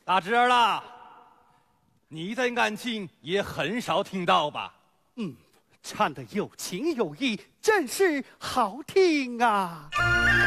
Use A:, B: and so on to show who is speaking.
A: 大侄儿啦，你在案情也很少听到吧？
B: 唱得有情有义，真是好听啊！